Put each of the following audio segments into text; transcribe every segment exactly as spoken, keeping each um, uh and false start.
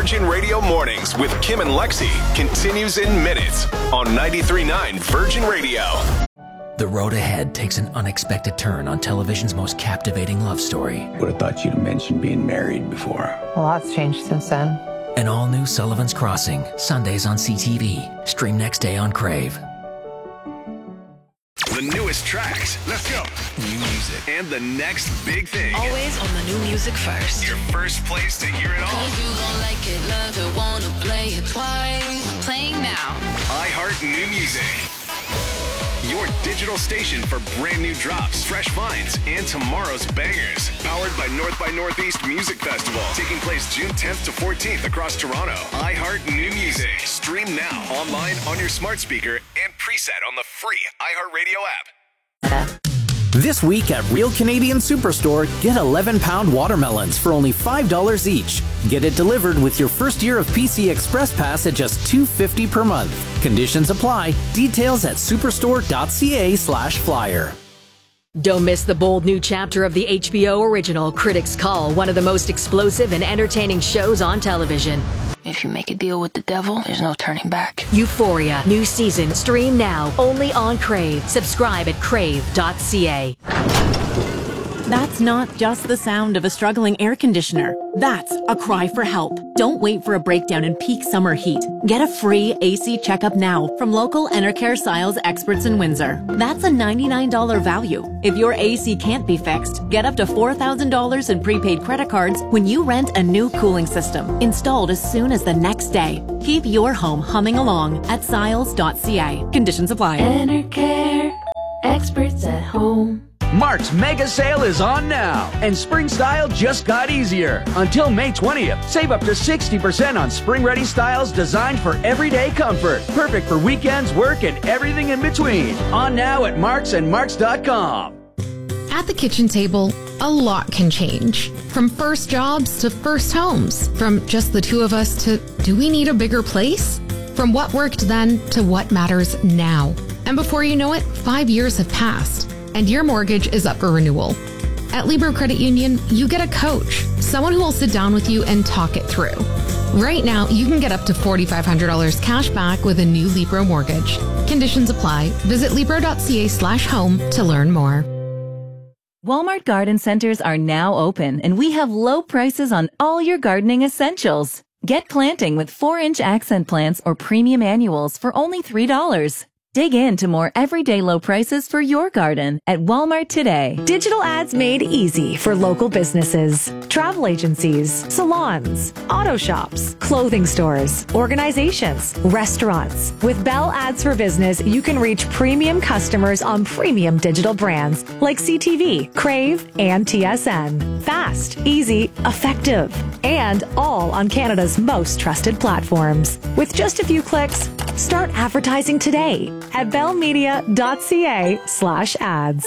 Virgin Radio Mornings with Kim and Lexi continues in minutes on ninety-three point nine Virgin Radio. The road ahead takes an unexpected turn on television's most captivating love story. Would have thought you'd have mentioned being married before. A lot's changed since then. An all-new Sullivan's Crossing, Sundays on C T V. Stream next day on Crave. The newest tracks. Let's go. New music. And the next big thing. Always on the new music first. Your first place to hear it all. Cause you gon' like it, love it, wanna play it twice. Playing now. iHeart New Music. Your digital station for brand new drops, fresh finds, and tomorrow's bangers. Powered by North by Northeast Music Festival. Taking place June tenth to fourteenth across Toronto. iHeart New Music. Stream now, online, on your smart speaker, and preset on the free iHeartRadio app. This week at Real Canadian Superstore, get eleven pound watermelons for only five dollars each. Get it delivered with your first year of P C Express Pass at just two dollars and fifty cents per month. Conditions apply. Details at superstore.ca slash flyer. Don't miss the bold new chapter of the H B O original Critics' Call, one of the most explosive and entertaining shows on television. If you make a deal with the devil, there's no turning back. Euphoria, new season, stream now, only on Crave. Subscribe at crave dot c a. That's not just the sound of a struggling air conditioner. That's a cry for help. Don't wait for a breakdown in peak summer heat. Get a free A C checkup now from local Enercare Siles experts in Windsor. That's a ninety-nine dollars value. If your A C can't be fixed, get up to four thousand dollars in prepaid credit cards when you rent a new cooling system, installed as soon as the next day. Keep your home humming along at siles dot c a. Conditions apply. Enercare, experts at home. Mark's mega sale is on now, and spring style just got easier. Until May twentieth, save up to sixty percent on spring-ready styles designed for everyday comfort. Perfect for weekends, work, and everything in between. On now at Marks and Marks dot com. At the kitchen table, a lot can change. From first jobs to first homes. From just the two of us to, do we need a bigger place? From what worked then to what matters now. And before you know it, five years have passed. And your mortgage is up for renewal. At Libro Credit Union, you get a coach, someone who will sit down with you and talk it through. Right now, you can get up to four thousand five hundred dollars cash back with a new Libro mortgage. Conditions apply. Visit libro dot c a slash home to learn more. Walmart Garden Centers are now open, and we have low prices on all your gardening essentials. Get planting with four inch accent plants or premium annuals for only three dollars. Dig into more everyday low prices for your garden at Walmart today. Digital ads made easy for local businesses, travel agencies, salons, auto shops, clothing stores, organizations, restaurants. With Bell Ads for Business, you can reach premium customers on premium digital brands like C T V, Crave, and T S N. Fast, easy, effective, and all on Canada's most trusted platforms. With just a few clicks, start advertising today at bell media dot c a slash ads.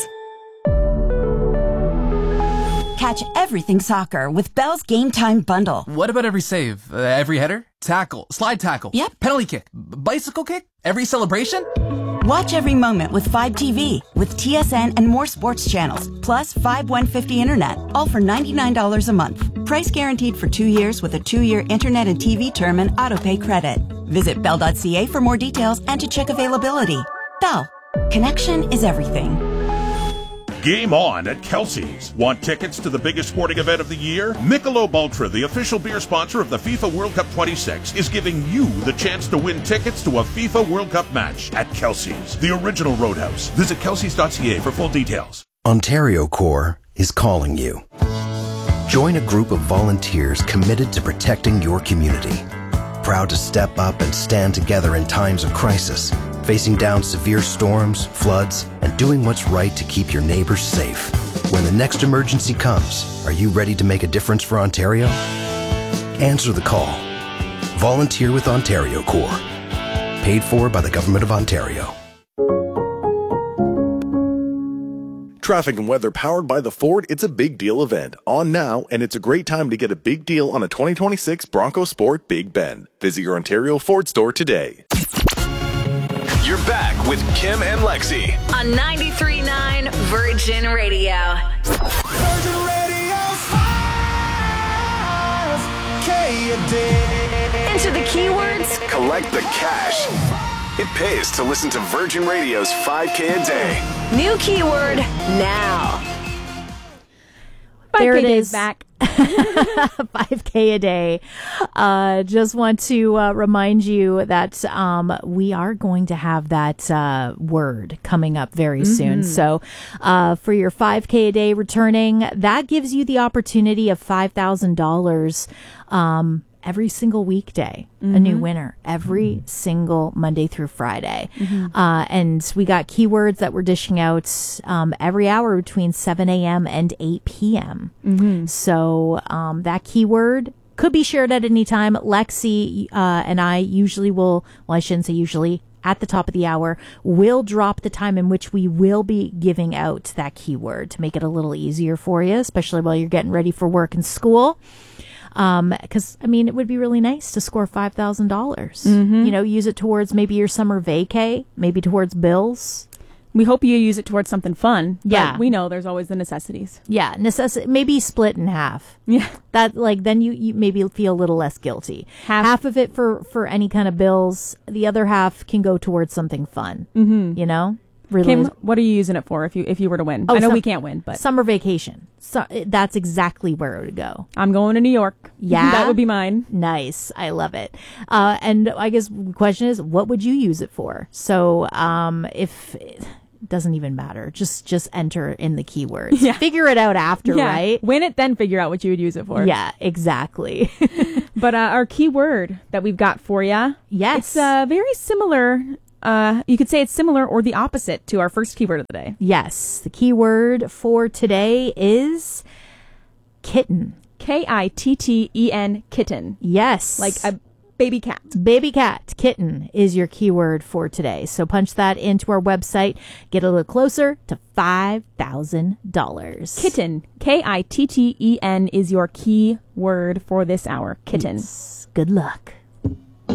Catch everything soccer with Bell's Game Time Bundle. What about every save? Uh, every header? Tackle? Slide tackle? Yep. Penalty kick? B- bicycle kick? Every celebration? Watch every moment with Fibe T V, with T S N and more sports channels, plus Fibe one fifty internet, all for ninety-nine dollars a month. Price guaranteed for two years with a two-year internet and T V term and autopay credit. Visit bell dot c a for more details and to check availability. Bell. Connection is everything. Game on at Kelsey's. Want tickets to the biggest sporting event of the year? Michelob Ultra, the official beer sponsor of the FIFA World Cup twenty-six, is giving you the chance to win tickets to a FIFA World Cup match at Kelsey's, the original Roadhouse. Visit kelseys dot c a for full details. Ontario Corps is calling you. Join a group of volunteers committed to protecting your community. Proud to step up and stand together in times of crisis, facing down severe storms, floods, and doing what's right to keep your neighbors safe. When the next emergency comes, are you ready to make a difference for Ontario? Answer the call. Volunteer with Ontario Corps. Paid for by the Government of Ontario. Traffic and weather powered by the Ford It's a Big Deal event. On now, and it's a great time to get a big deal on a twenty twenty-six Bronco Sport Big Bend. Visit your Ontario Ford store today. You're back with Kim and Lexi on ninety-three point nine Virgin Radio. Virgin Radio five, K a day. Into the keywords. Collect the cash. It pays to listen to Virgin Radio's five K a day. New keyword now. There it is. is. Back. five K a day. Uh, just want to uh, remind you that um, we are going to have that uh, word coming up very mm-hmm. soon. So uh, for your five K a day returning, that gives you the opportunity of five thousand dollars um, every single weekday. Mm-hmm. A new winner every mm-hmm. single Monday through Friday. Mm-hmm. Uh, and we got keywords that we're dishing out um, every hour between seven a.m. and eight p.m. Mm-hmm. So um, that keyword could be shared at any time. Lexi uh, and I usually will, well, I shouldn't say usually, at the top of the hour, we'll drop the time in which we will be giving out that keyword to make it a little easier for you, especially while you're getting ready for work and school. Um, cause I mean, it would be really nice to score five thousand dollars, mm-hmm. you know, use it towards maybe your summer vacay, maybe towards bills. We hope you use it towards something fun. Yeah. But we know there's always the necessities. Yeah. Necessi- maybe split in half. Yeah. That like, then you, you maybe feel a little less guilty. Half, half of it for, for any kind of bills. The other half can go towards something fun, mm-hmm. you know? Really. Kim, what are you using it for if you if you were to win? Oh, I know some, we can't win, but summer vacation. So that's exactly where it would go. I'm going to New York. Yeah, that would be mine. Nice, I love it. Uh, and I guess the question is, what would you use it for? So, um, if it doesn't even matter, just just enter in the keywords. Yeah. Figure it out after, yeah. right? Win it, then figure out what you would use it for. Yeah, exactly. But uh, our keyword that we've got for you, yes, it's uh, very similar. Uh, you could say it's similar or the opposite to our first keyword of the day. Yes. The keyword for today is kitten. K I T T E N, kitten. Yes. Like a baby cat. Baby cat, kitten is your keyword for today. So punch that into our website. Get a little closer to five thousand dollars. Kitten. K I T T E N is your key word for this hour. Kitten. Yes. Good luck.